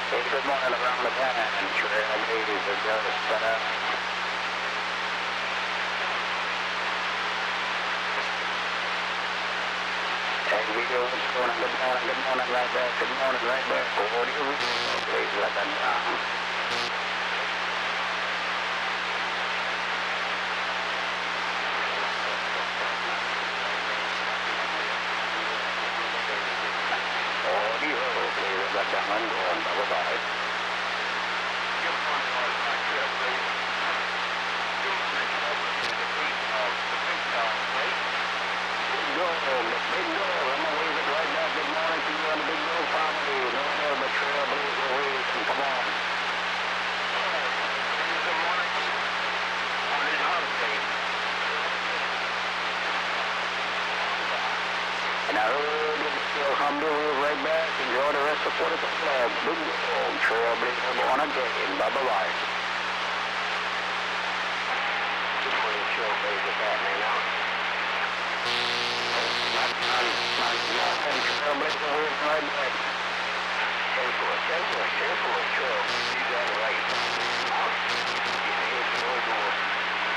Hey, good morning around the bend. Trailblazers are just set up. Hey, video, what's going on? Good morning, right back. Good morning, right back. Audio, please let that down. Audio, please let that down. Go on, bye-bye. Good morning, Trailblazers. Good morning, the big dog, right? Big dog, I'm gonna wave it right back. Good morning to you on the Big Dog family. No more but Trailblazer wave. Come on. Good morning on this holiday. And I heard the video come to right back. Enjoy the rest of 45. Big Dog, Trailblazer on again. Bye-bye. Good morning, Trailblazer Batman out. Trailblazer wave right back. 10-4, Trail. You got it right. Out. Get the head to